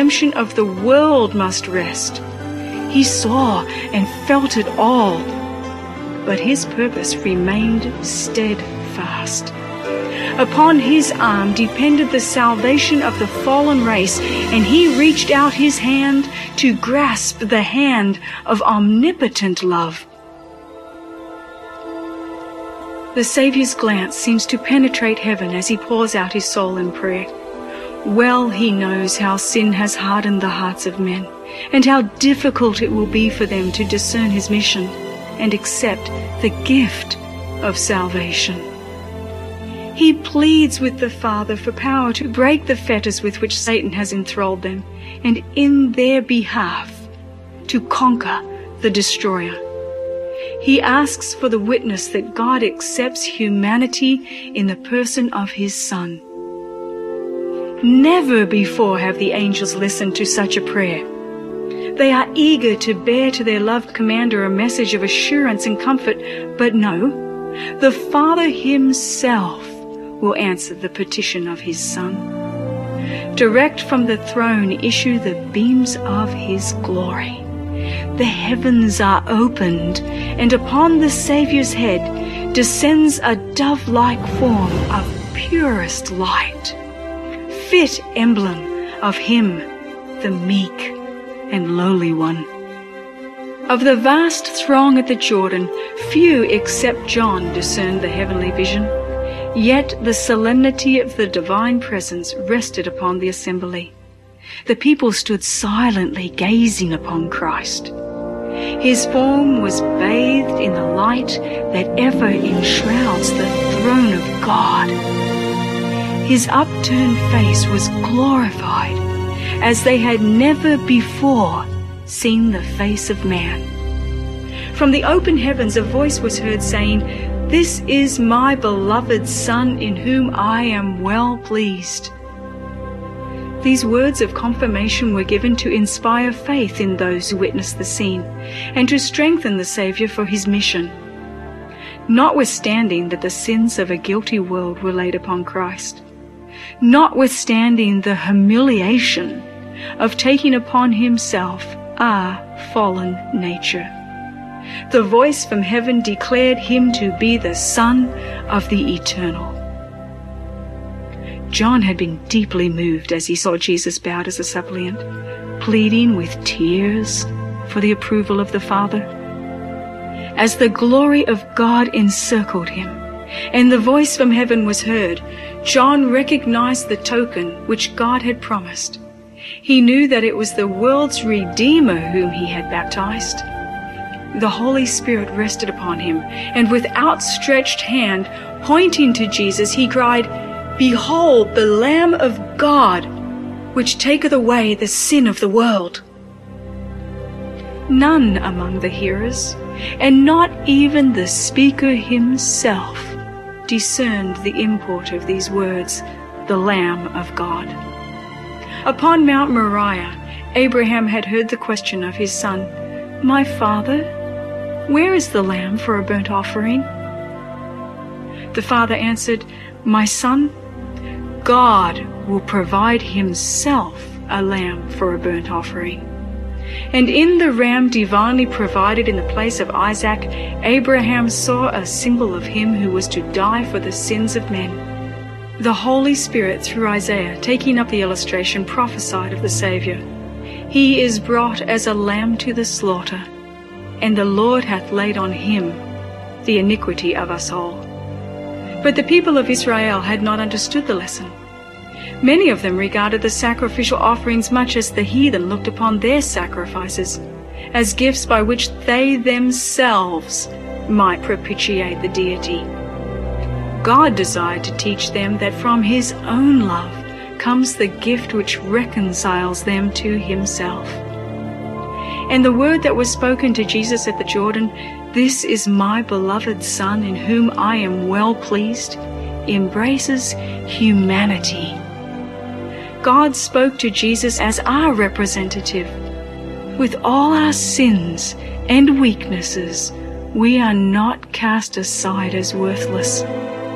redemption of the world must rest. He saw and felt it all, but his purpose remained steadfast. Upon his arm depended the salvation of the fallen race, and he reached out his hand to grasp the hand of omnipotent love. The Savior's glance seems to penetrate heaven as he pours out his soul in prayer. Well he knows how sin has hardened the hearts of men, and how difficult it will be for them to discern his mission and accept the gift of salvation. He pleads with the Father for power to break the fetters with which Satan has enthralled them, and in their behalf to conquer the destroyer. He asks for the witness that God accepts humanity in the person of his Son. Never before have the angels listened to such a prayer. They are eager to bear to their loved commander a message of assurance and comfort, but no, the Father himself will answer the petition of his Son. Direct from the throne issue the beams of his glory. The heavens are opened, and upon the Savior's head descends a dove-like form of purest light, fit emblem of him, the meek and lowly one. Of the vast throng at the Jordan, few except John discerned the heavenly vision. Yet the solemnity of the divine presence rested upon the assembly. The people stood silently gazing upon Christ. His form was bathed in the light that ever enshrouds the throne of God. His upturned face was glorified as they had never before seen the face of man. From the open heavens a voice was heard saying, "This is my beloved Son, in whom I am well pleased." These words of confirmation were given to inspire faith in those who witnessed the scene, and to strengthen the Savior for his mission. Notwithstanding that the sins of a guilty world were laid upon Christ, notwithstanding the humiliation of taking upon himself our fallen nature, the voice from heaven declared him to be the Son of the Eternal. John had been deeply moved as he saw Jesus bowed as a suppliant, pleading with tears for the approval of the Father. As the glory of God encircled him, and the voice from heaven was heard, John recognized the token which God had promised. He knew that it was the world's Redeemer whom he had baptized. The Holy Spirit rested upon him, and with outstretched hand, pointing to Jesus, he cried, "Behold the Lamb of God, which taketh away the sin of the world." None among the hearers, and not even the speaker himself, discerned the import of these words, "the Lamb of God." Upon Mount Moriah, Abraham had heard the question of his son, "My father, where is the lamb for a burnt offering?" The father answered, "My son, God will provide himself a lamb for a burnt offering." And in the ram divinely provided in the place of Isaac, Abraham saw a symbol of him who was to die for the sins of men. The Holy Spirit, through Isaiah, taking up the illustration, prophesied of the Savior. "He is brought as a lamb to the slaughter, and the Lord hath laid on him the iniquity of us all." But the people of Israel had not understood the lesson. Many of them regarded the sacrificial offerings much as the heathen looked upon their sacrifices, as gifts by which they themselves might propitiate the deity. God desired to teach them that from his own love comes the gift which reconciles them to himself. And the word that was spoken to Jesus at the Jordan, "This is my beloved Son, in whom I am well pleased," embraces humanity. God spoke to Jesus as our representative. With all our sins and weaknesses, we are not cast aside as worthless.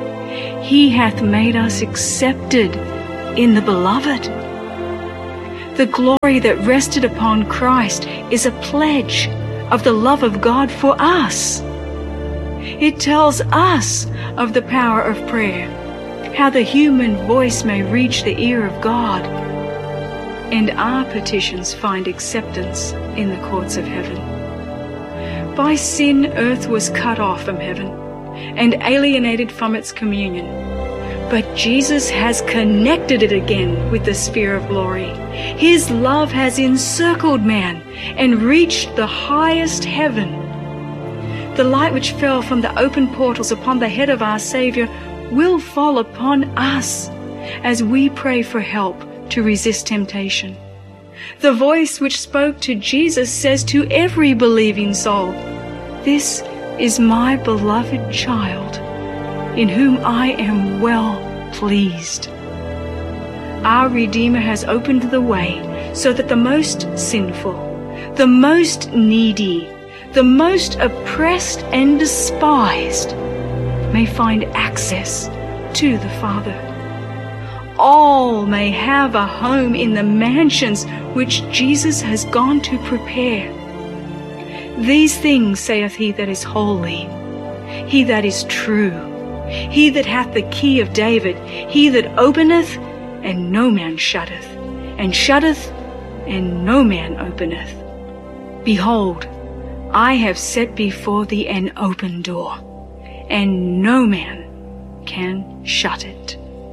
He hath made us accepted in the Beloved. The glory that rested upon Christ is a pledge of the love of God for us. It tells us of the power of prayer, how the human voice may reach the ear of God, and our petitions find acceptance in the courts of heaven. By sin, earth was cut off from heaven and alienated from its communion. But Jesus has connected it again with the sphere of glory. His love has encircled man and reached the highest heaven. The light which fell from the open portals upon the head of our Savior will fall upon us as we pray for help to resist temptation. The voice which spoke to Jesus says to every believing soul, "This is my beloved child, in whom I am well pleased." Our Redeemer has opened the way so that the most sinful, the most needy, the most oppressed and despised may find access to the Father. All may have a home in the mansions which Jesus has gone to prepare. These things saith he that is holy, he that is true, he that hath the key of David, he that openeth, and no man shutteth, and shutteth, and no man openeth. Behold, I have set before thee an open door, and no man can shut it.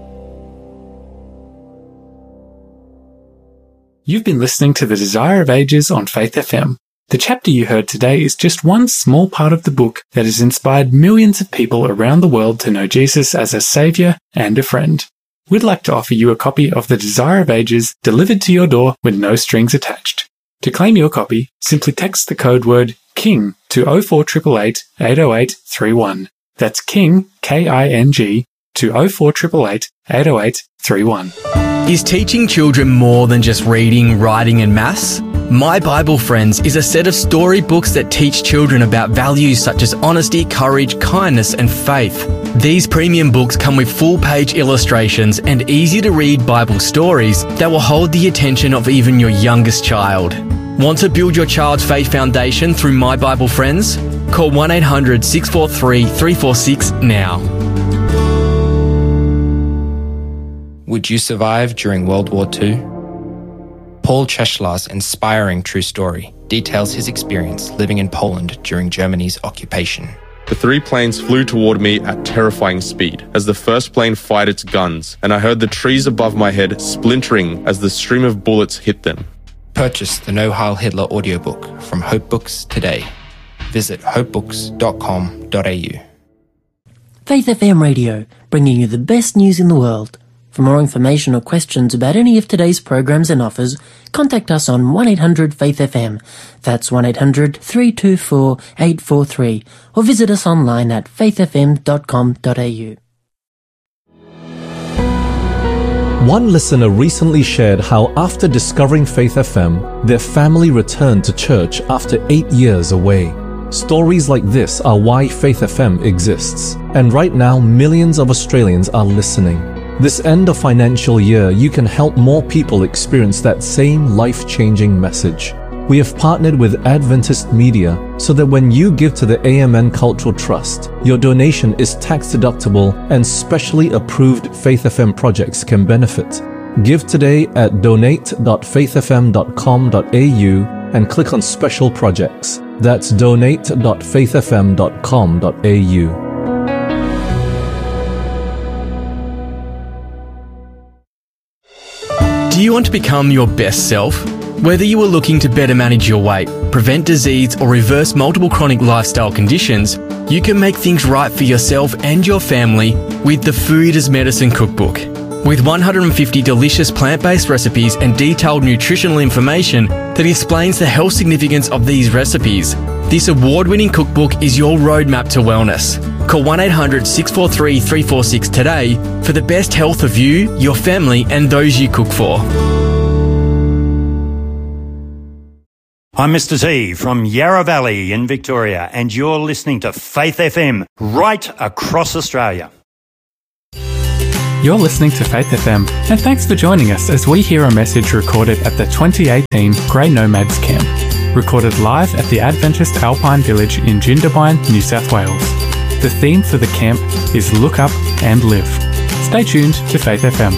You've been listening to The Desire of Ages on Faith FM. The chapter you heard today is just one small part of the book that has inspired millions of people around the world to know Jesus as a saviour and a friend. We'd like to offer you a copy of The Desire of Ages delivered to your door with no strings attached. To claim your copy, simply text the code word KING to 04888 808 31. That's KING, K-I-N-G, to 04888 808 31. Is teaching children more than just reading, writing and maths? My Bible Friends is a set of storybooks that teach children about values such as honesty, courage, kindness and faith. These premium books come with full-page illustrations and easy-to-read Bible stories that will hold the attention of even your youngest child. Want to build your child's faith foundation through My Bible Friends? Call 1-800-643-346 now. Would you survive during World War II? Paul Cheshlar's inspiring true story details his experience living in Poland during Germany's occupation. The three planes flew toward me at terrifying speed as the first plane fired its guns, and I heard the trees above my head splintering as the stream of bullets hit them. Purchase the No Heil Hitler audiobook from Hope Books today. Visit hopebooks.com.au. Faith FM Radio, bringing you the best news in the world. For more information or questions about any of today's programs and offers, contact us on 1-800-FAITH-FM. That's 1-800-324-843. Or visit us online at faithfm.com.au. One listener recently shared how after discovering Faith FM, their family returned to church after 8 years away. Stories like this are why Faith FM exists. And right now, millions of Australians are listening. This end of financial year, you can help more people experience that same life-changing message. We have partnered with Adventist Media so that when you give to the AMN Cultural Trust, your donation is tax-deductible and specially approved Faith FM projects can benefit. Give today at donate.faithfm.com.au and click on Special Projects. That's donate.faithfm.com.au. Do you want to become your best self? Whether you are looking to better manage your weight, prevent disease, or reverse multiple chronic lifestyle conditions, you can make things right for yourself and your family with the Food as Medicine Cookbook. With 150 delicious plant-based recipes and detailed nutritional information that explains the health significance of these recipes, this award-winning cookbook is your roadmap to wellness. Call 1-800-643-346 today for the best health of you, your family, and those you cook for. I'm Mr. T from Yarra Valley in Victoria, and you're listening to Faith FM right across Australia. You're listening to Faith FM, and thanks for joining us as we hear a message recorded at the 2018 Grey Nomads Camp, recorded live at the Adventist Alpine Village in Jindabyne, New South Wales. The theme for the camp is Look Up and Live. Stay tuned to Faith FM.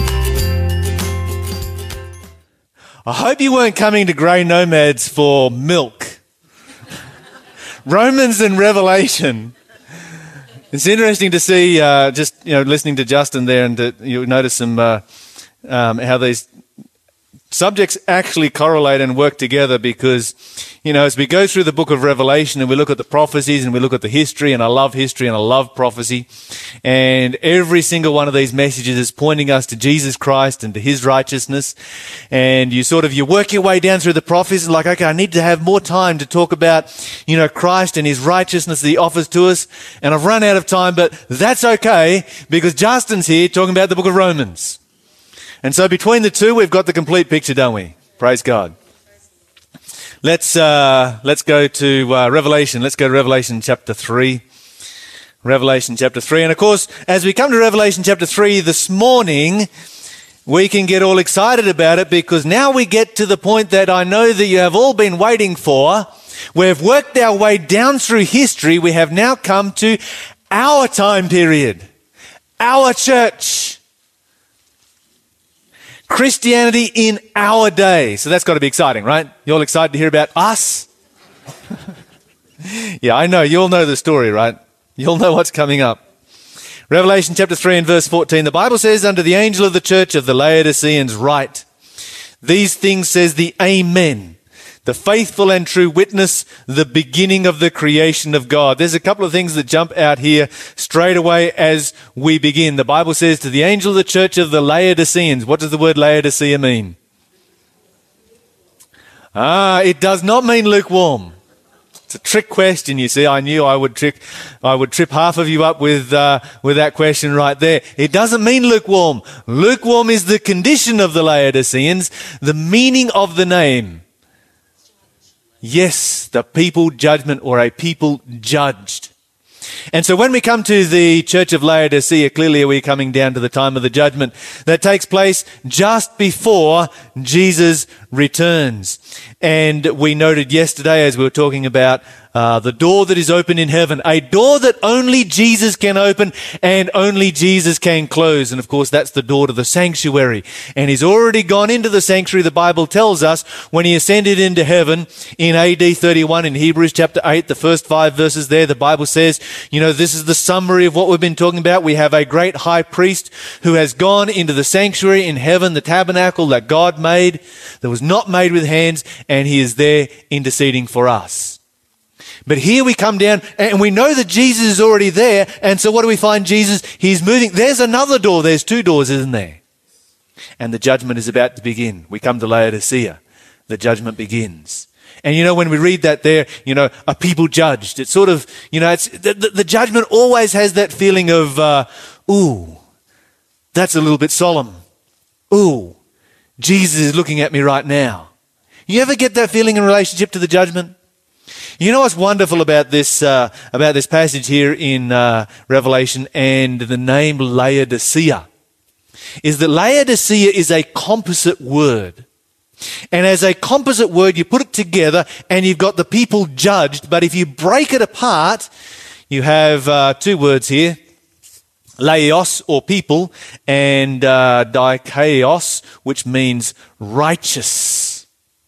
I hope you weren't coming to Grey Nomads for milk. Romans and Revelation. It's interesting to see, listening to Justin there, and you notice some how these subjects actually correlate and work together, because, as we go through the book of Revelation and we look at the prophecies and we look at the history, and I love history and I love prophecy, and every single one of these messages is pointing us to Jesus Christ and to his righteousness, and you work your way down through the prophecies and like, okay, I need to have more time to talk about, Christ and his righteousness that he offers to us, and I've run out of time, but that's okay, because Justin's here talking about the book of Romans. And so between the two, we've got the complete picture, don't we? Praise God. Let's go to Revelation. Let's go to Revelation chapter 3. Revelation chapter 3. And of course, as we come to Revelation chapter 3 this morning, we can get all excited about it, because now we get to the point that I know that you have all been waiting for. We've worked our way down through history. We have now come to our time period, our church. Christianity in our day. So that's got to be exciting, right? You all excited to hear about us? Yeah, I know. You all know the story, right? You all know what's coming up. Revelation chapter 3 and verse 14. The Bible says, "Unto the angel of the church of the Laodiceans write, these things says the Amen, the faithful and true witness, the beginning of the creation of God." There's a couple of things that jump out here straight away as we begin. The Bible says, to the angel of the church of the Laodiceans. What does the word Laodicea mean? It does not mean lukewarm. It's a trick question, you see. I knew I would trip half of you up with that question right there. It doesn't mean lukewarm. Lukewarm is the condition of the Laodiceans, the meaning of the name. Yes, the people judgment, or a people judged. And so when we come to the church of Laodicea, clearly we're coming down to the time of the judgment that takes place just before Jesus returns. And we noted yesterday, as we were talking about the door that is open in heaven, a door that only Jesus can open and only Jesus can close. And of course, that's the door to the sanctuary. And he's already gone into the sanctuary, the Bible tells us, when he ascended into heaven in AD 31 in Hebrews chapter 8, the first 5 verses there, the Bible says, this is the summary of what we've been talking about. We have a great high priest who has gone into the sanctuary in heaven, the tabernacle that God made, that was not made with hands, and he is there interceding for us. But here we come down and we know that Jesus is already there. And so what do we find Jesus? He's moving. There's another door. There's 2 doors, isn't there? And the judgment is about to begin. We come to Laodicea. The judgment begins. And when we read that there, a people judged. It's sort of, it's the judgment always has that feeling of, ooh, that's a little bit solemn. Ooh, Jesus is looking at me right now. You ever get that feeling in relationship to the judgment? You know what's wonderful about this passage here in Revelation and the name Laodicea is that Laodicea is a composite word. And as a composite word, you put it together and you've got the people judged. But if you break it apart, you have 2 words here, Laos, or people, and Dikaios, which means righteous.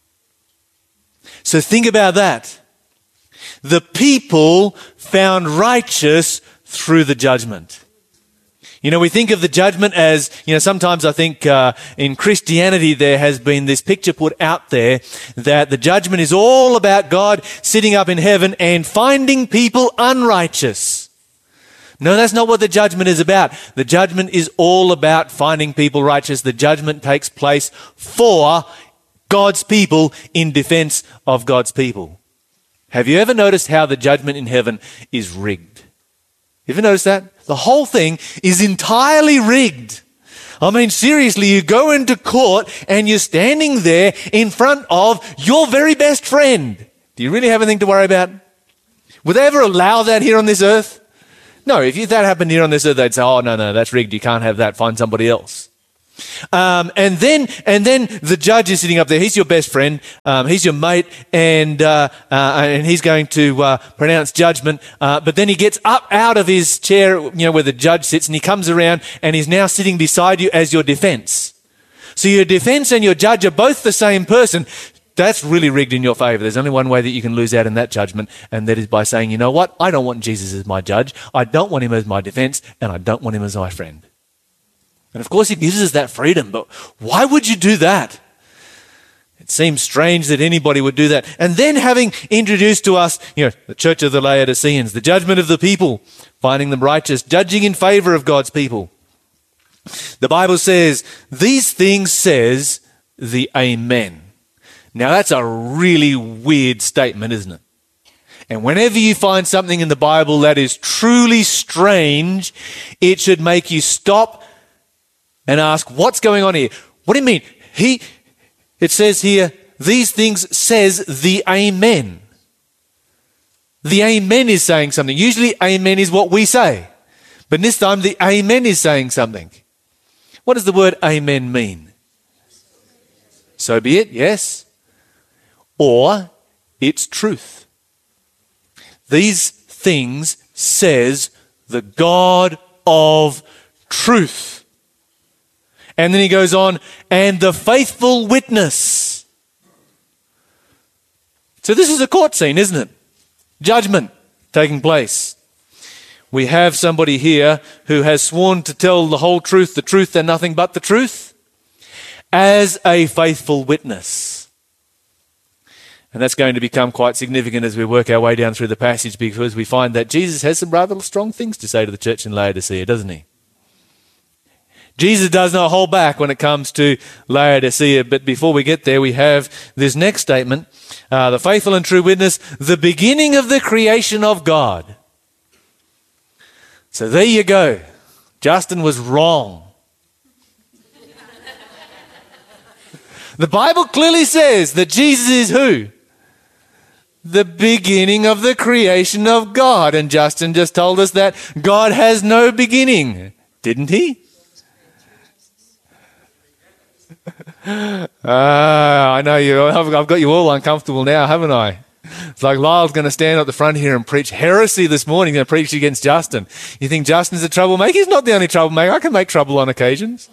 So think about that. The people found righteous through the judgment. We think of the judgment as, sometimes I think in Christianity there has been this picture put out there that the judgment is all about God sitting up in heaven and finding people unrighteous. No, that's not what the judgment is about. The judgment is all about finding people righteous. The judgment takes place for God's people in defense of God's people. Have you ever noticed how the judgment in heaven is rigged? You ever noticed that? The whole thing is entirely rigged. I mean, seriously, you go into court and you're standing there in front of your very best friend. Do you really have anything to worry about? Would they ever allow that here on this earth? No, if that happened here on this earth, they'd say, oh, no, that's rigged. You can't have that. Find somebody else. And then the judge is sitting up there. He's your best friend. He's your mate, and he's going to pronounce judgment. But then he gets up out of his chair, where the judge sits, and he comes around, and he's now sitting beside you as your defense. So your defense and your judge are both the same person. That's really rigged in your favor. There's only one way that you can lose out in that judgment, and that is by saying, you know what? I don't want Jesus as my judge. I don't want him as my defense, and I don't want him as my friend. And of course, he gives us that freedom, but why would you do that? It seems strange that anybody would do that. And then having introduced to us, the church of the Laodiceans, the judgment of the people, finding them righteous, judging in favor of God's people. The Bible says, these things says the Amen. Now that's a really weird statement, isn't it? And whenever you find something in the Bible that is truly strange, it should make you stop and ask, what's going on here? What do you mean? It says here, these things says the Amen. The Amen is saying something. Usually Amen is what we say. But this time the Amen is saying something. What does the word Amen mean? So be it, yes. Or it's truth. These things says the God of truth. And then he goes on, and the faithful witness. So this is a court scene, isn't it? Judgment taking place. We have somebody here who has sworn to tell the whole truth, and nothing but the truth, as a faithful witness. And that's going to become quite significant as we work our way down through the passage, because we find that Jesus has some rather strong things to say to the church in Laodicea, doesn't he? Jesus does not hold back when it comes to Laodicea, but before we get there, we have this next statement, the faithful and true witness, the beginning of the creation of God. So there you go. Justin was wrong. The Bible clearly says that Jesus is who? The beginning of the creation of God. And Justin just told us that God has no beginning, didn't he? I know you. I've got you all uncomfortable now, haven't I? It's like Lyle's going to stand up the front here and preach heresy this morning. He's going to preach against Justin. You think Justin's a troublemaker? He's not the only troublemaker. I can make trouble on occasions.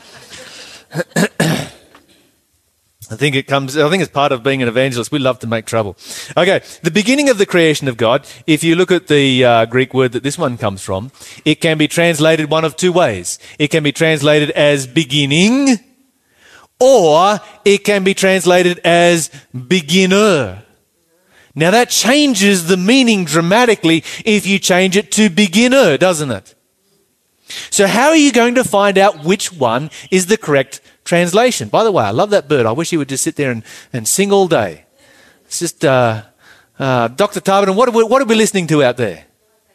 I think it's part of being an evangelist. We love to make trouble. Okay, the beginning of the creation of God, if you look at the Greek word that this one comes from, it can be translated one of two ways. It can be translated as beginning, or it can be translated as beginner. Now that changes the meaning dramatically if you change it to beginner, doesn't it? So how are you going to find out which one is the correct translation? By the way, I love that bird. I wish he would just sit there and sing all day. It's just Dr. Tarboton, what are we listening to out there?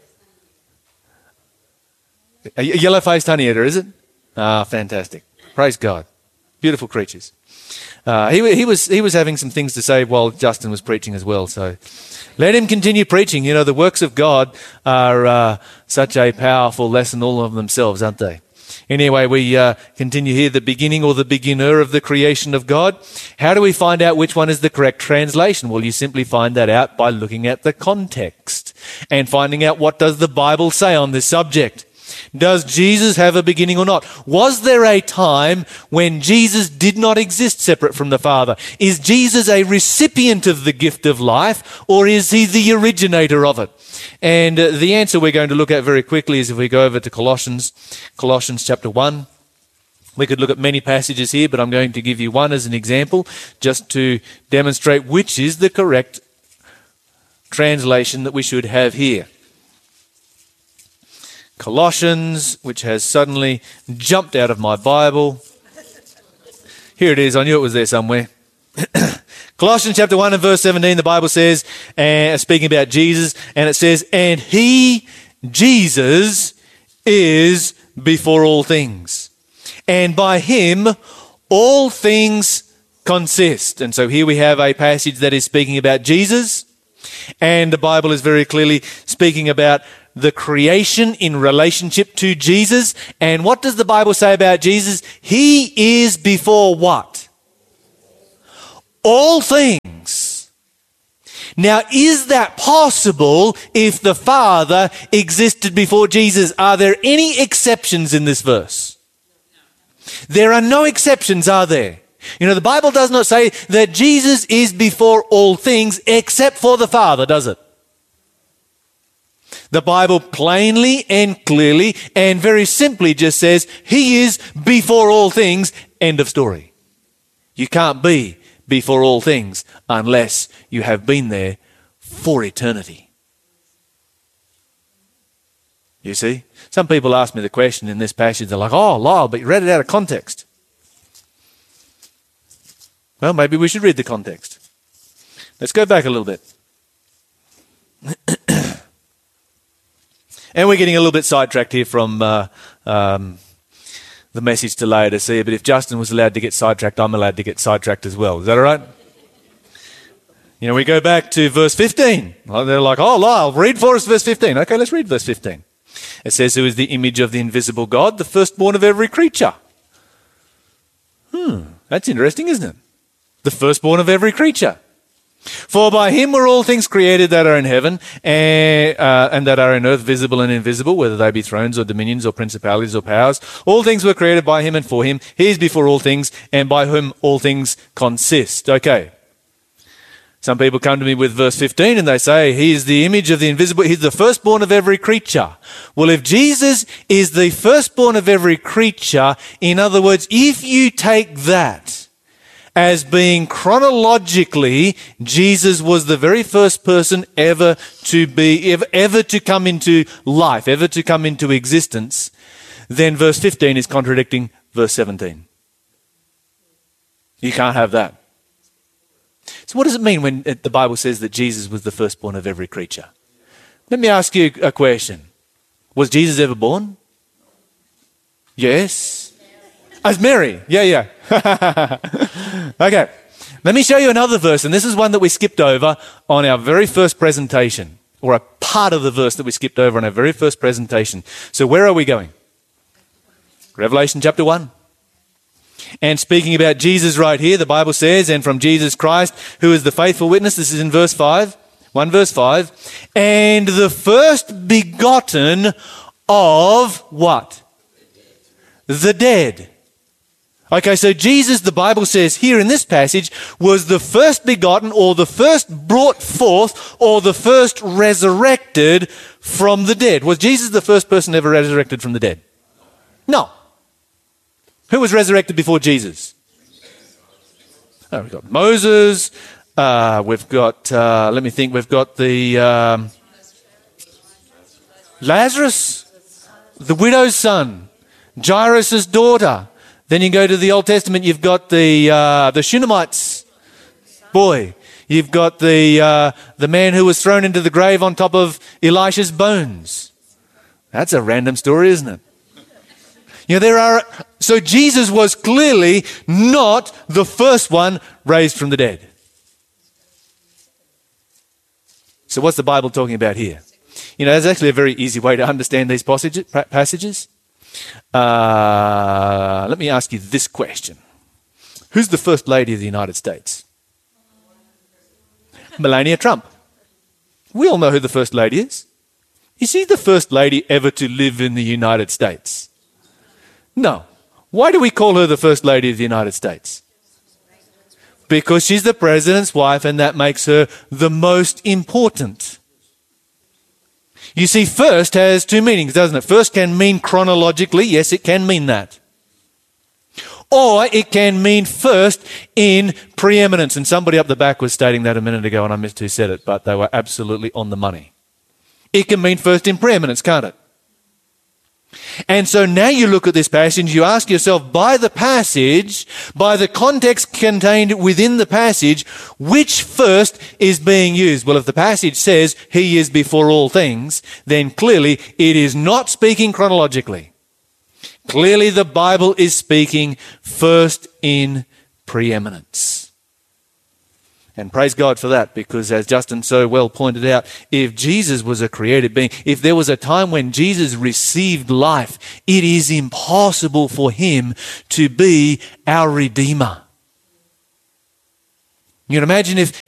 A yellow-faced honeyeater, is it? Ah, fantastic. Praise God. Beautiful creatures. He was having some things to say while Justin was preaching as well. So let him continue preaching. You know, the works of God are such a powerful lesson all of themselves, aren't they? Anyway, we continue here, the beginning or the beginner of the creation of God. How do we find out which one is the correct translation? Well, you simply find that out by looking at the context and finding out what does the Bible say on this subject. Does Jesus have a beginning or not? Was there a time when Jesus did not exist separate from the Father? Is Jesus a recipient of the gift of life, or is he the originator of it? And the answer we're going to look at very quickly is if we go over to Colossians chapter 1. We could look at many passages here, but I'm going to give you one as an example just to demonstrate which is the correct translation that we should have here. Colossians, which has suddenly jumped out of my Bible. Here it is. I knew it was there somewhere. Colossians chapter 1 and verse 17, the Bible says, speaking about Jesus, and it says, and he, Jesus, is before all things. And by him, all things consist. And so here we have a passage that is speaking about Jesus. And the Bible is very clearly speaking about the creation in relationship to Jesus. And what does the Bible say about Jesus? He is before what? All things. Now, is that possible if the Father existed before Jesus? Are there any exceptions in this verse? There are no exceptions, are there? You know, the Bible does not say that Jesus is before all things except for the Father, does it? The Bible plainly and clearly and very simply just says He is before all things, end of story. You can't be before all things unless you have been there for eternity. You see? Some people ask me the question in this passage, they're like, oh, Lyle, but you read it out of context. Well, maybe we should read the context. Let's go back a little bit. And we're getting a little bit sidetracked here from the message to Laodicea, but if Justin was allowed to get sidetracked, I'm allowed to get sidetracked as well. Is that all right? You know, we go back to verse 15. They're like, oh, Lyle, read for us verse 15. Okay, let's read verse 15. It says, who is the image of the invisible God, the firstborn of every creature. That's interesting, isn't it? The firstborn of every creature. For by him were all things created that are in heaven and that are in earth, visible and invisible, whether they be thrones or dominions or principalities or powers. All things were created by him and for him. He is before all things, and by whom all things consist. Okay. Some people come to me with verse 15 and they say, he is the image of the invisible, he's the firstborn of every creature. Well, if Jesus is the firstborn of every creature, in other words, if you take that as being chronologically, Jesus was the very first person ever to come into life, ever to come into existence, then verse 15 is contradicting verse 17. You can't have that. So what does it mean when the Bible says that Jesus was the firstborn of every creature? Let me ask you a question. Was Jesus ever born? Yes. As Mary? Yeah. Okay. Let me show you another verse, and this is one that we skipped over on our very first presentation, or a part of the verse that we skipped over on our very first presentation. So where are we going? Revelation chapter 1. And speaking about Jesus right here, the Bible says, and from Jesus Christ, who is the faithful witness, this is in verse 5, 1 verse 5, and the first begotten of what? The dead. Okay, so Jesus, the Bible says here in this passage, was the first begotten, or the first brought forth, or the first resurrected from the dead. Was Jesus the first person ever resurrected from the dead? No. Who was resurrected before Jesus? Oh, we've got Moses. We've got, we've got the Lazarus, the widow's son, Jairus' daughter. Then you go to the Old Testament, you've got the Shunammite's boy. You've got the man who was thrown into the grave on top of Elisha's bones. That's a random story, isn't it? You know, so Jesus was clearly not the first one raised from the dead. So what's the Bible talking about here? You know, there's actually a very easy way to understand these passages. Let me ask you this question. Who's the First Lady of the United States? Melania Trump. We all know who the First Lady is. Is she the First Lady ever to live in the United States? No. Why do we call her the First Lady of the United States? Because she's the President's wife, and that makes her the most important. You see, first has two meanings, doesn't it? First can mean chronologically. Yes, it can mean that. Or it can mean first in preeminence. And somebody up the back was stating that a minute ago, and I missed who said it, but they were absolutely on the money. It can mean first in preeminence, can't it? And so now you look at this passage, you ask yourself, by the passage, by the context contained within the passage, which first is being used? Well, if the passage says he is before all things, then clearly it is not speaking chronologically. Clearly the Bible is speaking first in preeminence. And praise God for that, because as Justin so well pointed out, if Jesus was a created being, if there was a time when Jesus received life, it is impossible for him to be our Redeemer. You can imagine if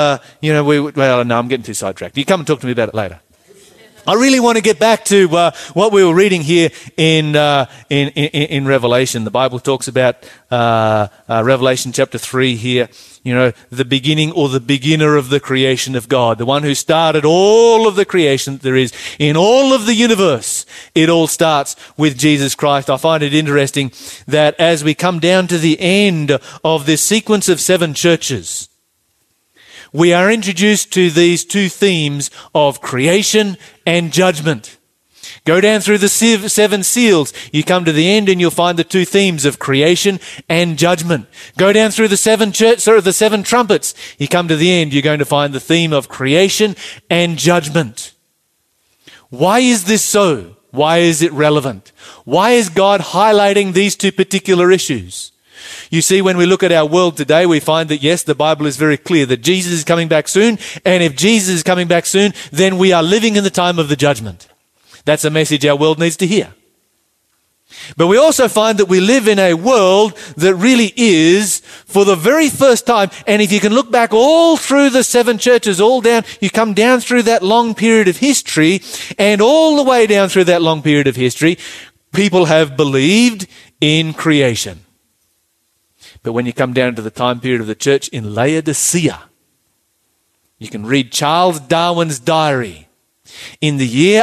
I'm getting too sidetracked. You come and talk to me about it later. I really want to get back to what we were reading here in Revelation. The Bible talks about Revelation chapter 3 here. The beginning or the beginner of the creation of God, the one who started all of the creation that there is in all of the universe. It all starts with Jesus Christ. I find it interesting that as we come down to the end of this sequence of 7 churches, we are introduced to these 2 themes of creation and judgment. Go down through the 7 seals. You come to the end and you'll find the 2 themes of creation and judgment. Go down through the 7 trumpets. You come to the end, you're going to find the theme of creation and judgment. Why is this so? Why is it relevant? Why is God highlighting these 2 particular issues? You see, when we look at our world today, we find that, yes, the Bible is very clear that Jesus is coming back soon. And if Jesus is coming back soon, then we are living in the time of the judgment. That's a message our world needs to hear. But we also find that we live in a world that really is, for the very first time, and if you can look back all through the 7 churches, all down, you come down through that long period of history, and all the way down through that long period of history, people have believed in creation. But when you come down to the time period of the church in Laodicea, you can read Charles Darwin's diary. In the year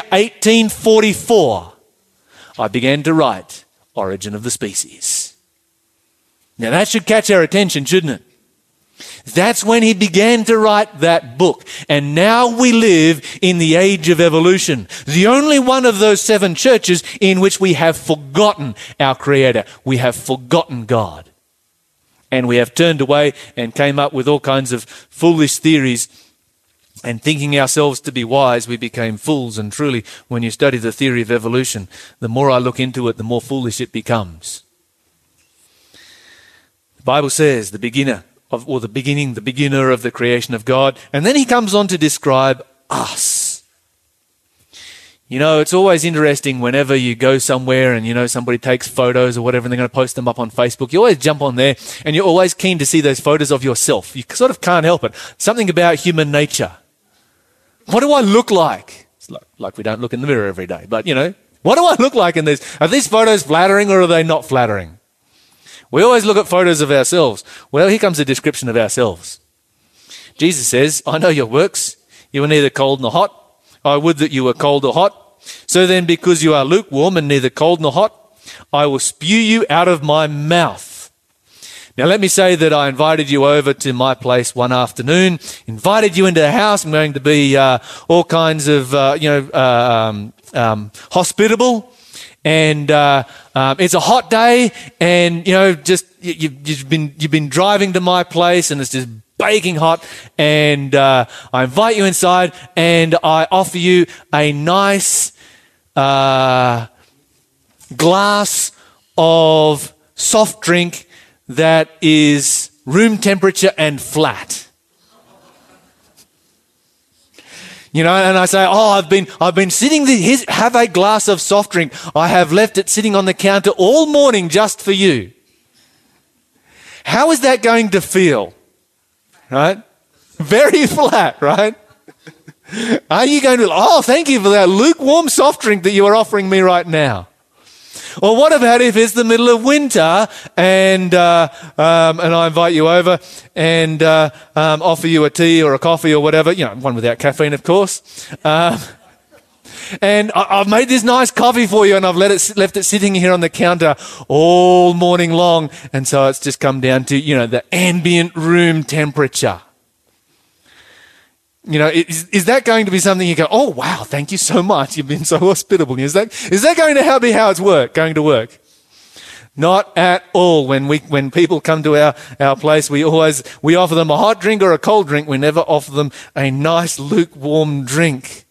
1844, I began to write Origin of the Species. Now that should catch our attention, shouldn't it? That's when he began to write that book. And now we live in the age of evolution. The only one of those 7 churches in which we have forgotten our Creator. We have forgotten God. And we have turned away and came up with all kinds of foolish theories. And thinking ourselves to be wise, we became fools. And truly, when you study the theory of evolution, the more I look into it, the more foolish it becomes. The Bible says the beginner of the creation of God. And then he comes on to describe us. It's always interesting whenever you go somewhere and, somebody takes photos or whatever and they're going to post them up on Facebook. You always jump on there and you're always keen to see those photos of yourself. You sort of can't help it. Something about human nature. What do I look like? It's like we don't look in the mirror every day, but what do I look like in this? Are these photos flattering or are they not flattering? We always look at photos of ourselves. Well, here comes a description of ourselves. Jesus says, I know your works. You are neither cold nor hot. I would that you were cold or hot. So then, because you are lukewarm and neither cold nor hot, I will spew you out of my mouth. Now, let me say that I invited you over to my place one afternoon, invited you into the house. I'm going to be all kinds of, hospitable. And it's a hot day, and you've been driving to my place, and it's just baking hot. And I invite you inside, and I offer you a nice glass of soft drink that is room temperature and flat. And I say, I've been sitting there, have a glass of soft drink. I have left it sitting on the counter all morning just for you. How is that going to feel? Right? Very flat, right? Are you going to, thank you for that lukewarm soft drink that you are offering me right now? Or what about if it's the middle of winter and I invite you over and offer you a tea or a coffee or whatever, one without caffeine, of course. And I've made this nice coffee for you and I've left it sitting here on the counter all morning long. And so it's just come down to, the ambient room temperature. Is that going to be something you go, oh, wow, thank you so much. You've been so hospitable. Is that going to be how it's going to work? Not at all. When people come to our place, we offer them a hot drink or a cold drink. We never offer them a nice lukewarm drink.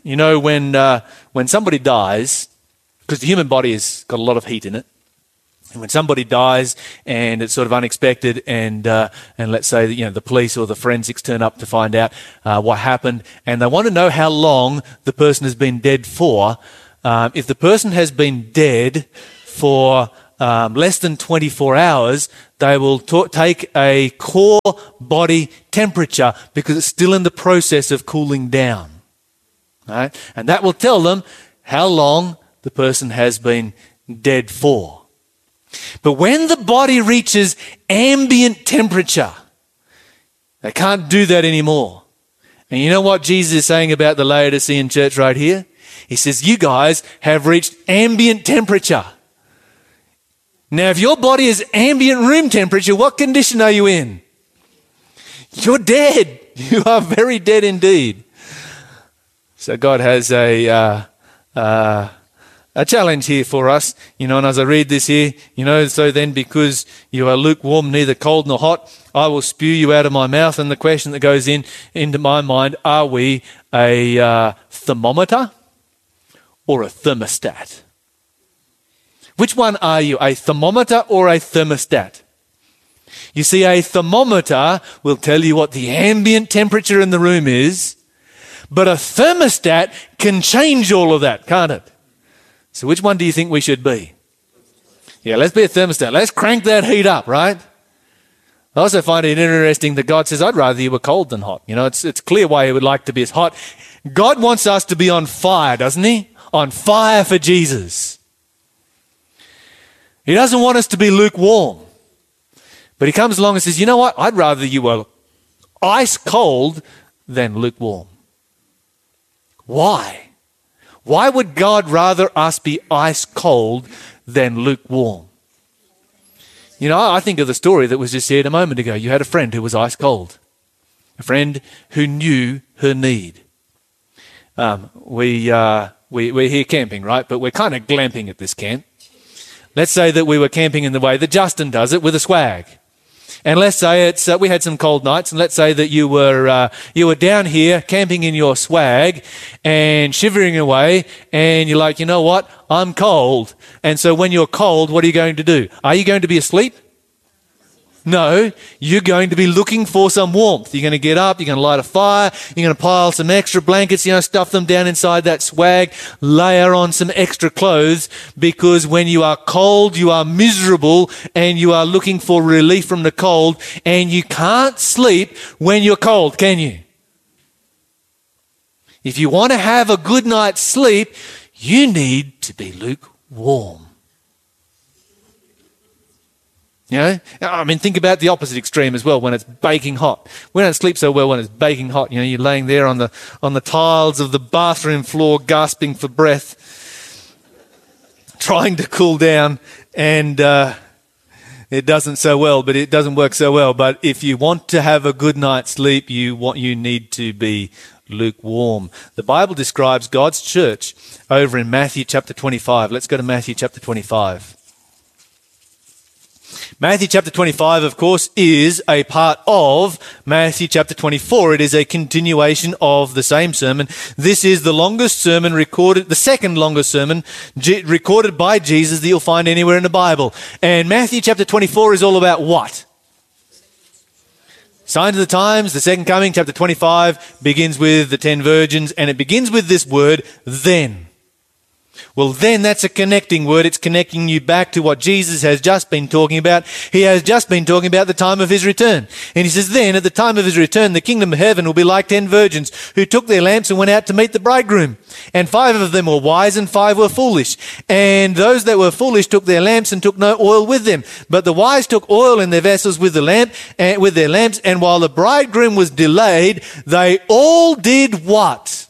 When somebody dies, because the human body has got a lot of heat in it, And when somebody dies and it's sort of unexpected, and let's say that, the police or the forensics turn up to find out what happened, and they want to know how long the person has been dead for. If the person has been dead for less than 24 hours, they will take a core body temperature because it's still in the process of cooling down. Right? And that will tell them how long the person has been dead for. But when the body reaches ambient temperature, they can't do that anymore. And you know what Jesus is saying about the Laodicean church right here? He says, you guys have reached ambient temperature. Now, if your body is ambient room temperature, what condition are you in? You're dead. You are very dead indeed. So God has a challenge here for us, and as I read this here, so then because you are lukewarm, neither cold nor hot, I will spew you out of my mouth. And the question that goes into my mind, are we a thermometer or a thermostat? Which one are you, a thermometer or a thermostat? You see, a thermometer will tell you what the ambient temperature in the room is, but a thermostat can change all of that, can't it? So which one do you think we should be? Yeah, let's be a thermostat. Let's crank that heat up, right? I also find it interesting that God says, I'd rather you were cold than hot. It's clear why he would like to be as hot. God wants us to be on fire, doesn't he? On fire for Jesus. He doesn't want us to be lukewarm. But he comes along and says, you know what? I'd rather you were ice cold than lukewarm. Why? Why would God rather us be ice cold than lukewarm? I think of the story that was just shared a moment ago. You had a friend who was ice cold, a friend who knew her need. We're here camping, right? But we're kind of glamping at this camp. Let's say that we were camping in the way that Justin does it, with a swag. And let's say we had some cold nights, and let's say that you were down here camping in your swag and shivering away, and you're like, you know what? I'm cold. And so when you're cold, what are you going to do? Are you going to be asleep? No, you're going to be looking for some warmth. You're going to get up, you're going to light a fire, you're going to pile some extra blankets, stuff them down inside that swag, layer on some extra clothes, because when you are cold, you are miserable and you are looking for relief from the cold, and you can't sleep when you're cold, can you? If you want to have a good night's sleep, you need to be lukewarm. Think about the opposite extreme as well, when it's baking hot. We don't sleep so well when it's baking hot. You're laying there on the tiles of the bathroom floor, gasping for breath, trying to cool down, and it doesn't work so well. But if you want to have a good night's sleep, you need to be lukewarm. The Bible describes God's church over in Matthew chapter 25. Let's go to Matthew chapter 25. Matthew chapter 25, of course, is a part of Matthew chapter 24. It is a continuation of the same sermon. This is the longest sermon recorded, the second longest sermon recorded by Jesus that you'll find anywhere in the Bible. And Matthew chapter 24 is all about what? Signs of the times, the second coming. Chapter 25 begins with the 10 virgins, and it begins with this word, then. Well, then that's a connecting word. It's connecting you back to what Jesus has just been talking about. He has just been talking about the time of his return. And he says, then at the time of his return, the kingdom of heaven will be like 10 virgins who took their lamps and went out to meet the bridegroom. And 5 of them were wise and 5 were foolish. And those that were foolish took their lamps and took no oil with them. But the wise took oil in their vessels with their lamps. And while the bridegroom was delayed, they all did what?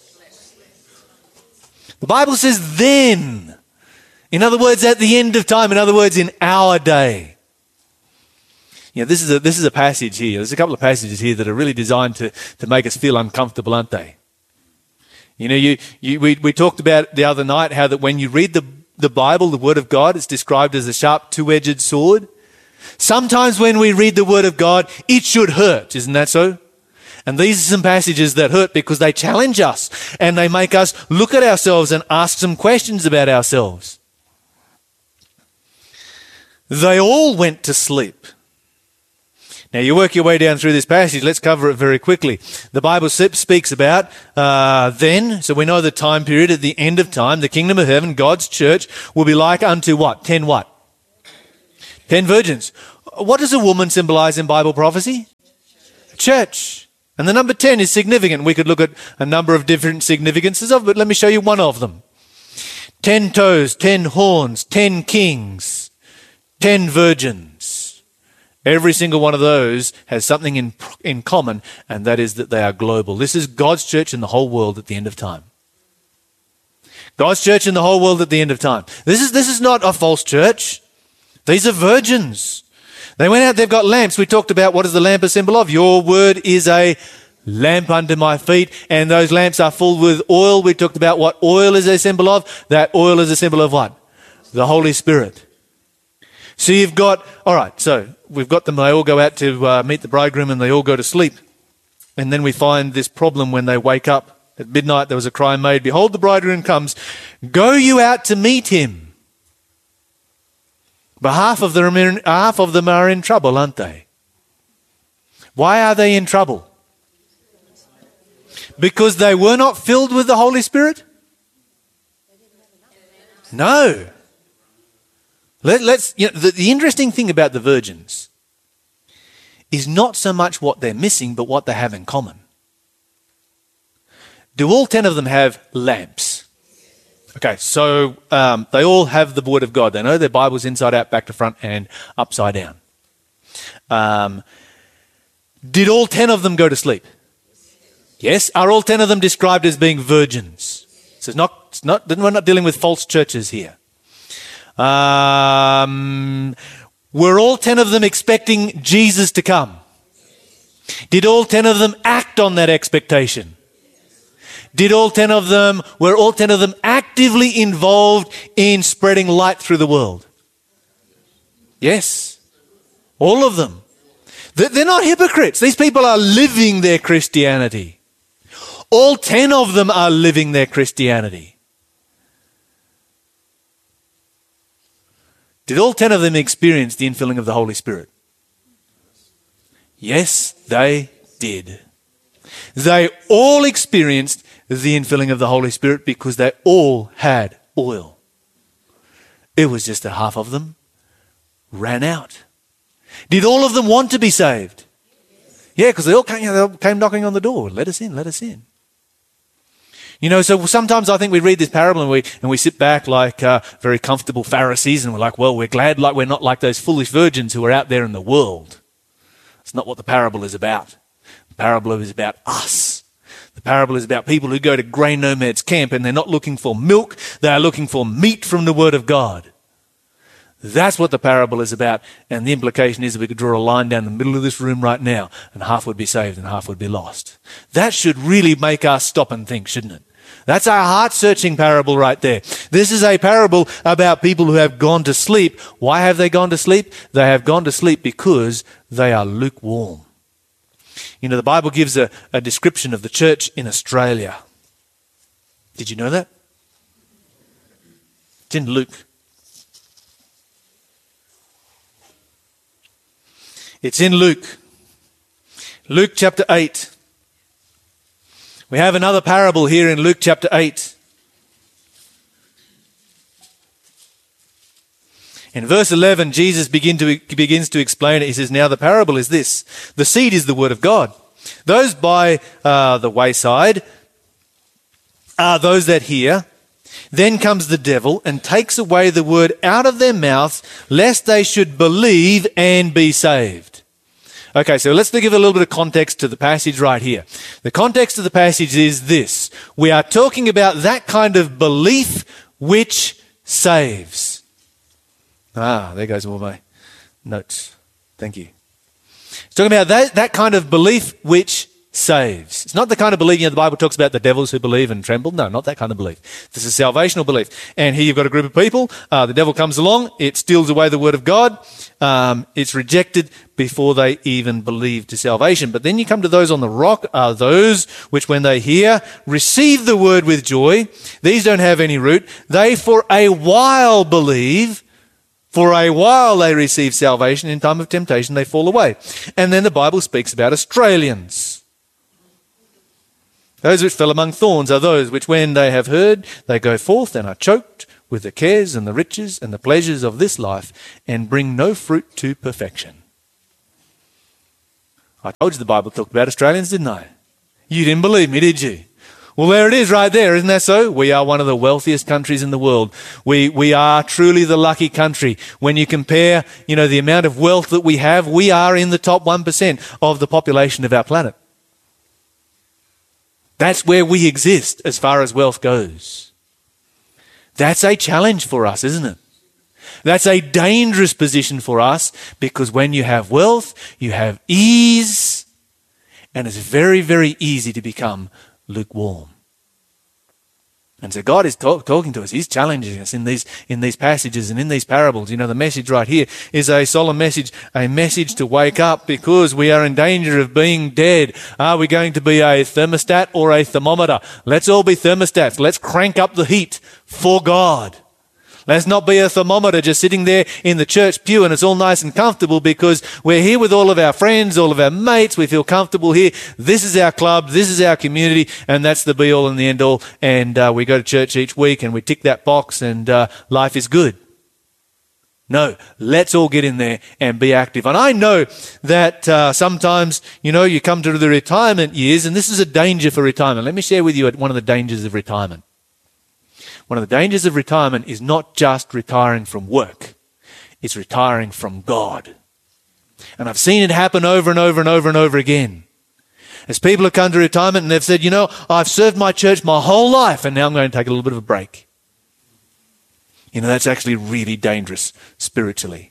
The Bible says then. In other words, at the end of time. In other words, in our day. This is a passage here. There's a couple of passages here that are really designed to make us feel uncomfortable, aren't they? We talked about the other night how that when you read the Bible, the Word of God, it's described as a sharp two-edged sword. Sometimes when we read the Word of God, it should hurt. Isn't that so? And these are some passages that hurt because they challenge us and they make us look at ourselves and ask some questions about ourselves. They all went to sleep. Now, you work your way down through this passage. Let's cover it very quickly. The Bible speaks about then, so we know the time period at the end of time, the kingdom of heaven, God's church, will be like unto what? 10 what? 10 virgins. What does a woman symbolize in Bible prophecy? Church. And the number 10 is significant. We could look at a number of different significances of it, but let me show you one of them. 10 toes, 10 horns, 10 kings, 10 virgins. Every single one of those has something in common, and that is that they are global. This is God's church in the whole world at the end of time. God's church in the whole world at the end of time. This is not a false church. These are virgins. They went out, they've got lamps. We talked about what is the lamp a symbol of. Your word is a lamp under my feet, and those lamps are full with oil. We talked about what oil is a symbol of. That oil is a symbol of what? The Holy Spirit. So you've got, all right, so we've got them, they all go out to meet the bridegroom and they all go to sleep. And then we find this problem when they wake up. At midnight there was a cry made, behold, the bridegroom comes. Go you out to meet him. But half of them are in trouble, aren't they? Why are they in trouble? Because they were not filled with the Holy Spirit? No. The interesting thing about the virgins is not so much what they're missing, but what they have in common. Do all 10 of them have lamps? Okay, so they all have the Word of God. They know their Bibles inside out, back to front, and upside down. Did all 10 of them go to sleep? Yes. Are all 10 of them described as being virgins? So we're not dealing with false churches here. Were all 10 of them expecting Jesus to come? Did all 10 of them act on that expectation? Were all 10 of them actively involved in spreading light through the world? Yes. All of them. They're not hypocrites. These people are living their Christianity. All 10 of them are living their Christianity. Did all 10 of them experience the infilling of the Holy Spirit? Yes, they did. They all experienced the infilling of the Holy Spirit because they all had oil. It was just that half of them ran out. Did all of them want to be saved? Yeah, because they all came knocking on the door. Let us in, let us in. You know, so sometimes I think we read this parable and we sit back like very comfortable Pharisees and we're like, well, we're glad like we're not like those foolish virgins who are out there in the world. It's not what the parable is about. The parable is about us. The parable is about people who go to Grey Nomads camp and they're not looking for milk, they are looking for meat from the Word of God. That's what the parable is about. And the implication is that we could draw a line down the middle of this room right now and half would be saved and half would be lost. That should really make us stop and think, shouldn't it? That's our heart-searching parable right there. This is a parable about people who have gone to sleep. Why have they gone to sleep? They have gone to sleep because they are lukewarm. You know, the Bible gives a description of the church in Australia. Did you know that? It's in Luke. It's in Luke. Luke chapter 8. We have another parable here in Luke chapter 8. In verse 11, Jesus begins to explain it. He says, now the parable is this. The seed is the word of God. Those by the wayside are those that hear. Then comes the devil and takes away the word out of their mouth, lest they should believe and be saved. Okay, so let's give a little bit of context to the passage right here. The context of the passage is this. We are talking about that kind of belief which saves. There goes all my notes. Thank you. It's talking about that kind of belief which saves. It's not the kind of belief, the Bible talks about the devils who believe and tremble. No, not that kind of belief. This is salvational belief. And here you've got a group of people. The devil comes along. It steals away the word of God. It's rejected before they even believe to salvation. But then you come to those on the rock, are those which when they hear, receive the word with joy. These don't have any root. They for a while believe. For a while they receive salvation. In time of temptation they fall away. And then the Bible speaks about Australians. Those which fell among thorns are those which when they have heard, they go forth and are choked with the cares and the riches and the pleasures of this life and bring no fruit to perfection. I told you the Bible talked about Australians, didn't I? You didn't believe me, did you? Well, there it is right there, isn't that so? We are one of the wealthiest countries in the world. We are truly the lucky country. When you compare, the amount of wealth that we have, we are in the top 1% of the population of our planet. That's where we exist as far as wealth goes. That's a challenge for us, isn't it? That's a dangerous position for us because when you have wealth, you have ease, and it's very, very easy to become lukewarm. And so God is talking to us. He's challenging us in these passages and in these parables. The message right here is a solemn message, a message to wake up because we are in danger of being dead. Are we going to be a thermostat or a thermometer? Let's all be thermostats. Let's crank up the heat for God. Let's not be a thermometer just sitting there in the church pew and it's all nice and comfortable because we're here with all of our friends, all of our mates. We feel comfortable here. This is our club. This is our community. And that's the be all and the end all. And we go to church each week and we tick that box and life is good. No, let's all get in there and be active. And I know that sometimes, you come to the retirement years and this is a danger for retirement. Let me share with you one of the dangers of retirement. One of the dangers of retirement is not just retiring from work. It's retiring from God. And I've seen it happen over and over and over and over again. As people have come to retirement and they've said, I've served my church my whole life and now I'm going to take a little bit of a break. That's actually really dangerous spiritually.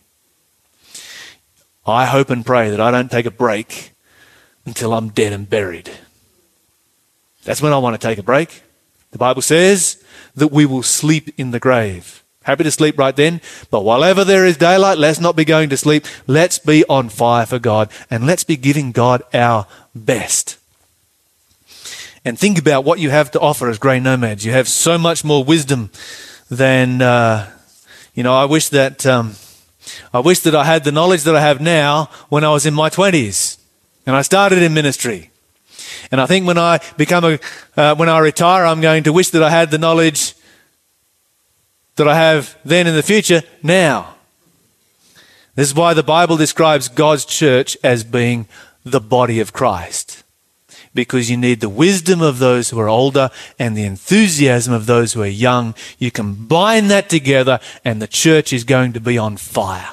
I hope and pray that I don't take a break until I'm dead and buried. That's when I want to take a break. The Bible says that we will sleep in the grave. Happy to sleep right then, but while ever there is daylight, let's not be going to sleep. Let's be on fire for God, and let's be giving God our best. And think about what you have to offer as grey nomads. You have so much more wisdom than, I wish that I had the knowledge that I have now when I was in my 20s and I started in ministry. And I think when I retire, I'm going to wish that I had the knowledge that I have then in the future now. This is why the Bible describes God's church as being the body of Christ. Because you need the wisdom of those who are older and the enthusiasm of those who are young. You combine that together and the church is going to be on fire.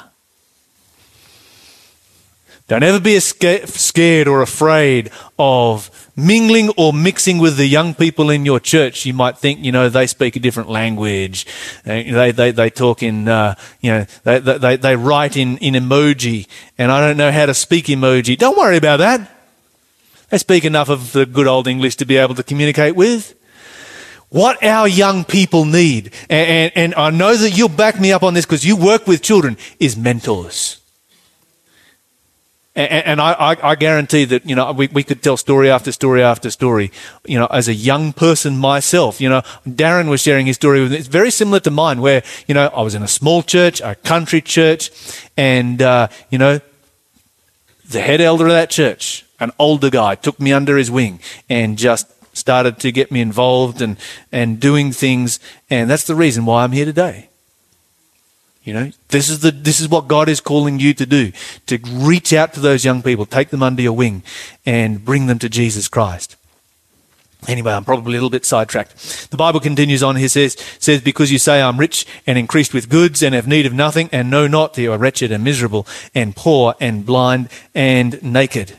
Don't ever be scared or afraid of mingling or mixing with the young people in your church. You might think, they speak a different language. They talk in, they write in emoji, and I don't know how to speak emoji. Don't worry about that. They speak enough of the good old English to be able to communicate with. What our young people need, and I know that you'll back me up on this because you work with children, is mentors. And I guarantee that, we could tell story after story after story, as a young person myself, Darren was sharing his story with me. It's very similar to mine where, I was in a small church, a country church, and, the head elder of that church, an older guy, took me under his wing and just started to get me involved and doing things. And that's the reason why I'm here today. This is what God is calling you to do, to reach out to those young people, take them under your wing and bring them to Jesus Christ. Anyway, I'm probably a little bit sidetracked. The Bible continues on. He says, because you say I'm rich and increased with goods and have need of nothing and know not that you are wretched and miserable and poor and blind and naked.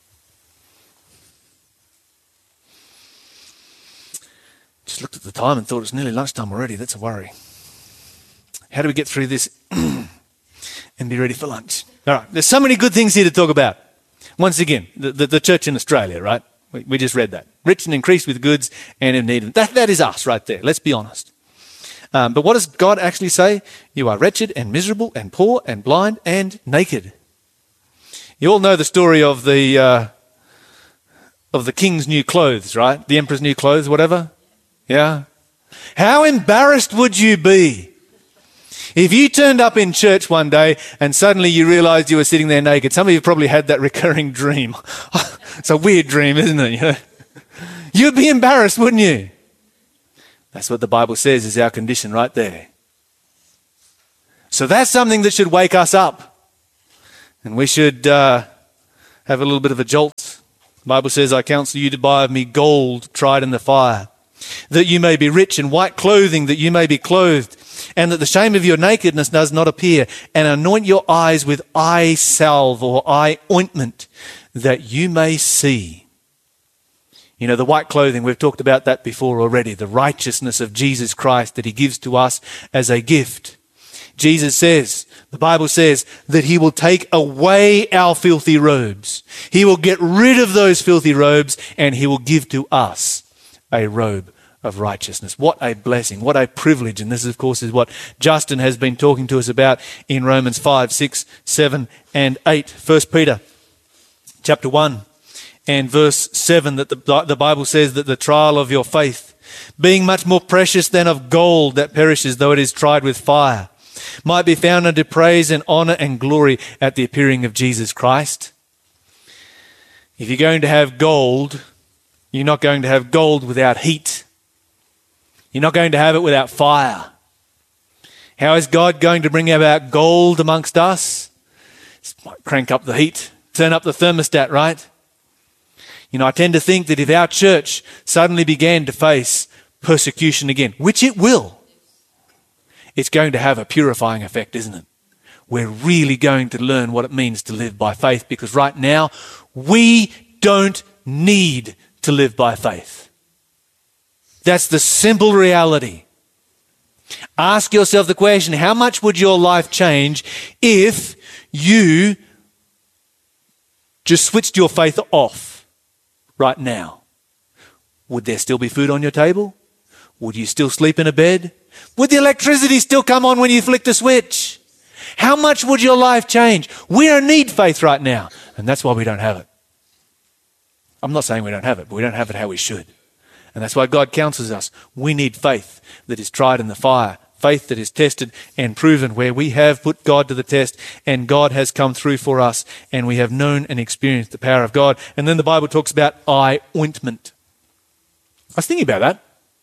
Just looked at the time and thought it's nearly lunchtime already. That's a worry. How do we get through this and be ready for lunch? All right, there's so many good things here to talk about. Once again, the church in Australia, right? We just read that. Rich and increased with goods and in need. That is us right there, let's be honest. But what does God actually say? You are wretched and miserable and poor and blind and naked. You all know the story of the king's new clothes, right? The emperor's new clothes, whatever. Yeah. How embarrassed would you be If you turned up in church one day and suddenly you realized you were sitting there naked, some of you probably had that recurring dream. It's a weird dream, isn't it? You know? You'd be embarrassed, wouldn't you? That's what the Bible says is our condition right there. So that's something that should wake us up. And we should have a little bit of a jolt. The Bible says, I counsel you to buy of me gold tried in the fire, that you may be rich, and white clothing, that you may be clothed, and that the shame of your nakedness does not appear, and anoint your eyes with eye salve or eye ointment, that you may see. You know, the white clothing, we've talked about that before already, the righteousness of Jesus Christ that he gives to us as a gift. Jesus says, the Bible says, that he will take away our filthy robes. He will get rid of those filthy robes, and he will give to us a robe of righteousness. What a blessing, what a privilege. And this, of course, is what Justin has been talking to us about in Romans 5, 6, 7, and 8. 1 Peter chapter 1 and verse 7, that the Bible says that the trial of your faith, being much more precious than of gold that perishes, though it is tried with fire, might be found unto praise and honor and glory at the appearing of Jesus Christ. If you're going to have gold, you're not going to have gold without heat. You're not going to have it without fire. How is God going to bring about gold amongst us? Crank up the heat, turn up the thermostat, right? You know, I tend to think that if our church suddenly began to face persecution again, which it will, it's going to have a purifying effect, isn't it? We're really going to learn what it means to live by faith, because right now we don't need to live by faith. That's the simple reality. Ask yourself the question, how much would your life change if you just switched your faith off right now? Would there still be food on your table? Would you still sleep in a bed? Would the electricity still come on when you flicked a switch? How much would your life change? We don't need faith right now, and that's why we don't have it. I'm not saying we don't have it, but we don't have it how we should. And that's why God counsels us. We need faith that is tried in the fire, faith that is tested and proven, where we have put God to the test and God has come through for us and we have known and experienced the power of God. And then the Bible talks about eye ointment. I was thinking about that.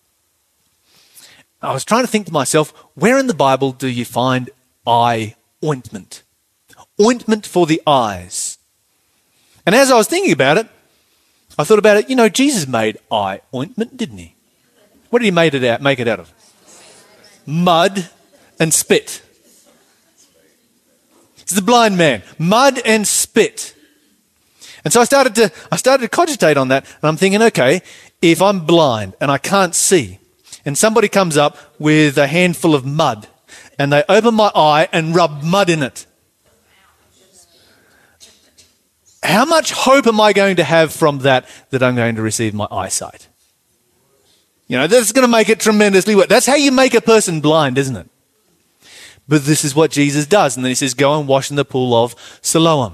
I was trying to think to myself, where in the Bible do you find eye ointment? Ointment for the eyes. And as I was thinking about it, I thought about it, you know, Jesus made eye ointment, didn't he? What did he make it out of? Mud and spit. It's the blind man. Mud and spit. And so I started to cogitate on that, and I'm thinking, okay, if I'm blind and I can't see, and somebody comes up with a handful of mud, and they open my eye and rub mud in it, how much hope am I going to have from that I'm going to receive my eyesight? You know, that's going to make it tremendously worse. That's how you make a person blind, isn't it? But this is what Jesus does. And then he says, go and wash in the pool of Siloam.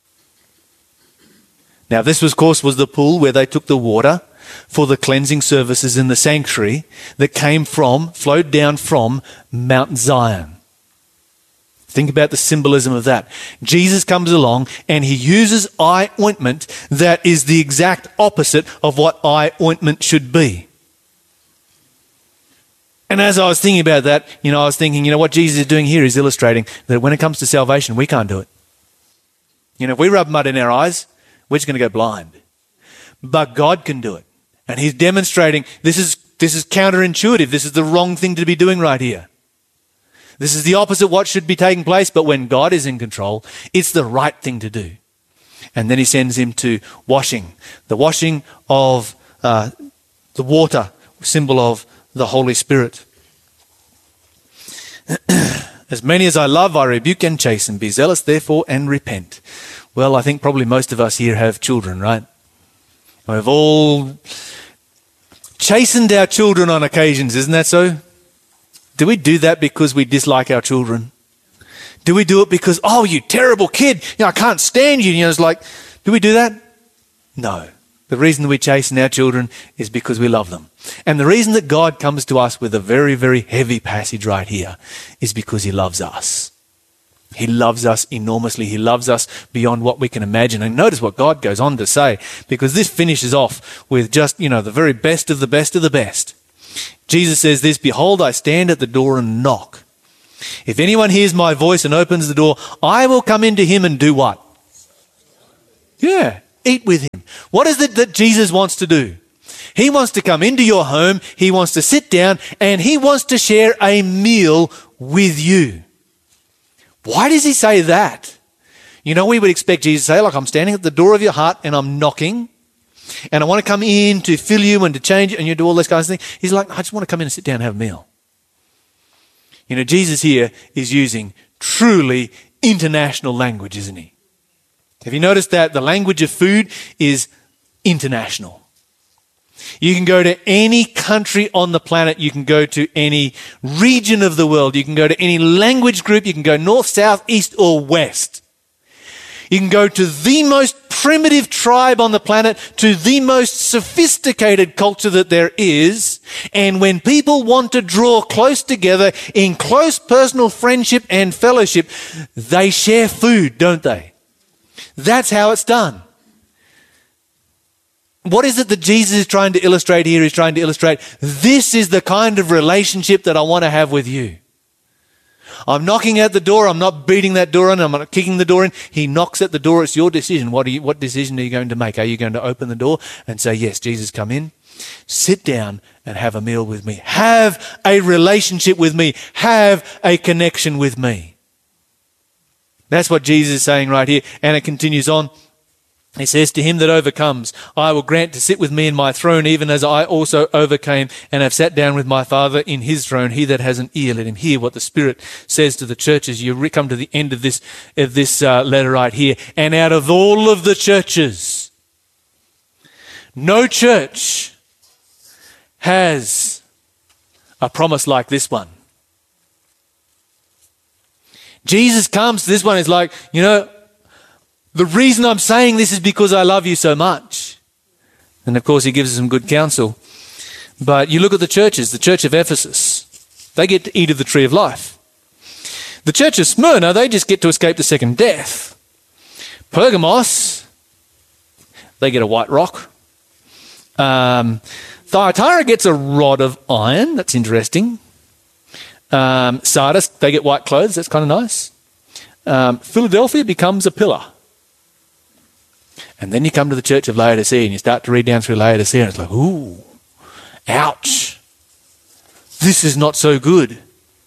Now, this, of course, was the pool where they took the water for the cleansing services in the sanctuary that flowed down from Mount Zion. Think about the symbolism of that. Jesus comes along and he uses eye ointment that is the exact opposite of what eye ointment should be. And as I was thinking about that, I was thinking, what Jesus is doing here is illustrating that when it comes to salvation, we can't do it. If we rub mud in our eyes, we're just going to go blind. But God can do it. And he's demonstrating this is counterintuitive. This is the wrong thing to be doing right here. This is the opposite of what should be taking place, but when God is in control, it's the right thing to do. And then he sends him to washing. The washing of the water, symbol of the Holy Spirit. As many as I love, I rebuke and chasten. Be zealous, therefore, and repent. Well, I think probably most of us here have children, right? We've all chastened our children on occasions, isn't that so? Do we do that because we dislike our children? Do we do it because, oh, you terrible kid, I can't stand you? It's like, do we do that? No. The reason we chasten our children is because we love them. And the reason that God comes to us with a very, very heavy passage right here is because he loves us. He loves us enormously. He loves us beyond what we can imagine. And notice what God goes on to say, because this finishes off with just, the very best of the best of the best. Jesus says this, "Behold, I stand at the door and knock. If anyone hears my voice and opens the door, I will come into him and do what?" Yeah, eat with him. What is it that Jesus wants to do? He wants to come into your home, he wants to sit down, and he wants to share a meal with you. Why does he say that? We would expect Jesus to say, "Look, I'm standing at the door of your heart and I'm knocking, and I want to come in to fill you and to change you and you do all this kind of thing." He's like, "I just want to come in and sit down and have a meal." Jesus here is using truly international language, isn't he? Have you noticed that the language of food is international? You can go to any country on the planet. You can go to any region of the world. You can go to any language group. You can go north, south, east, or west. You can go to the most primitive tribe on the planet, to the most sophisticated culture that there is. And when people want to draw close together in close personal friendship and fellowship, they share food, don't they? That's how it's done. What is it that Jesus is trying to illustrate here? He's trying to illustrate, this is the kind of relationship that I want to have with you. I'm knocking at the door. I'm not beating that door in. I'm not kicking the door in. He knocks at the door. It's your decision. What decision are you going to make? Are you going to open the door and say, "Yes, Jesus, come in. Sit down and have a meal with me. Have a relationship with me. Have a connection with me." That's what Jesus is saying right here. And it continues on. He says, "To him that overcomes, I will grant to sit with me in my throne, even as I also overcame and have sat down with my Father in his throne. He that has an ear, let him hear what the Spirit says to the churches." You come to the end of this letter right here. And out of all of the churches, no church has a promise like this one. Jesus comes to this one, is like, the reason I'm saying this is because I love you so much. And of course, he gives us some good counsel. But you look at the churches, the church of Ephesus, they get to eat of the tree of life. The church of Smyrna, they just get to escape the second death. Pergamos, they get a white rock. Thyatira gets a rod of iron. That's interesting. Sardis, they get white clothes. That's kind of nice. Philadelphia becomes a pillar. And then you come to the church of Laodicea and you start to read down through Laodicea and it's like, ooh, ouch. This is not so good.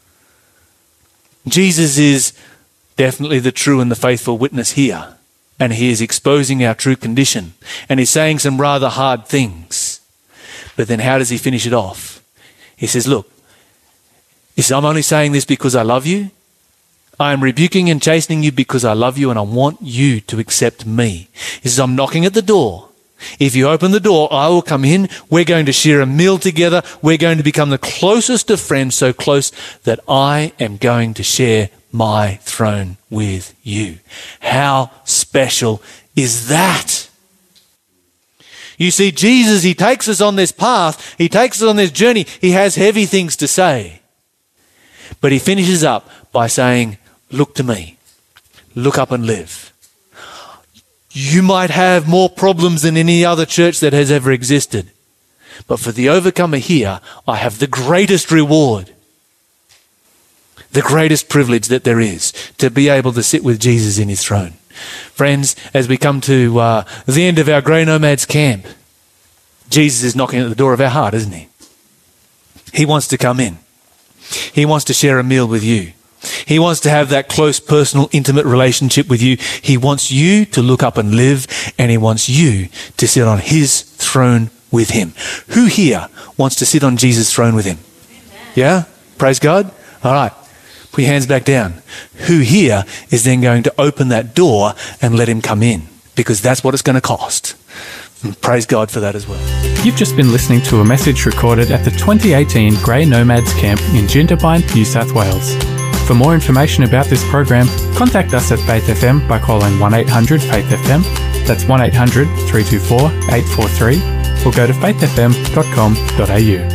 Jesus is definitely the true and the faithful witness here. And he is exposing our true condition. And he's saying some rather hard things. But then how does he finish it off? He says, look, I'm only saying this because I love you. I am rebuking and chastening you because I love you and I want you to accept me. He says, I'm knocking at the door. If you open the door, I will come in. We're going to share a meal together. We're going to become the closest of friends, so close that I am going to share my throne with you. How special is that? You see, Jesus, he takes us on this path. He takes us on this journey. He has heavy things to say. But he finishes up by saying, look to me. Look up and live. You might have more problems than any other church that has ever existed. But for the overcomer here, I have the greatest reward. The greatest privilege that there is to be able to sit with Jesus in his throne. Friends, as we come to the end of our Grey Nomads camp, Jesus is knocking at the door of our heart, isn't he? He wants to come in. He wants to share a meal with you. He wants to have that close, personal, intimate relationship with you. He wants you to look up and live, and he wants you to sit on his throne with him. Who here wants to sit on Jesus' throne with him? Yeah? Praise God? All right. Put your hands back down. Who here is then going to open that door and let him come in? Because that's what it's going to cost. And praise God for that as well. You've just been listening to a message recorded at the 2018 Grey Nomads Camp in Jindabyne, New South Wales. For more information about this program, contact us at Faith FM by calling 1-800-FAITH-FM That's 1800 324 843 or go to faithfm.com.au.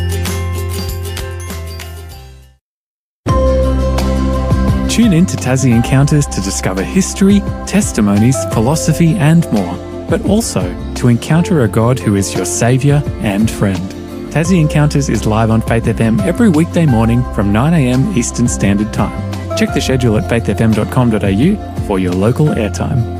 Tune in to Tassie Encounters to discover history, testimonies, philosophy and more, but also to encounter a God who is your saviour and friend. Tassie Encounters is live on Faith FM every weekday morning from 9 a.m. Eastern Standard Time. Check the schedule at faithfm.com.au for your local airtime.